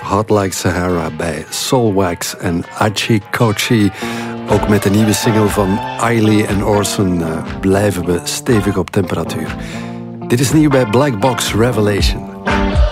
Hot Like Sahara bij Soulwax en Achi Kochi. Ook met de nieuwe single van Ailey en Orson blijven we stevig op temperatuur. Dit is nieuw bij Black Box Revelation.